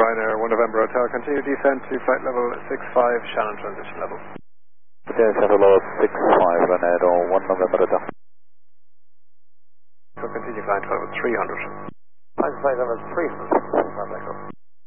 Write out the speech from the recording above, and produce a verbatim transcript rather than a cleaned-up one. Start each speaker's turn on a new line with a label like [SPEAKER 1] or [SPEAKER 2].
[SPEAKER 1] Ryanair, one November Hotel. Continue descent to flight level six five, Shannon transition level.
[SPEAKER 2] Yes, level six five, Ryanair, one November Hotel.
[SPEAKER 1] So continue flying to level three hundred.
[SPEAKER 2] Flight level three hundred.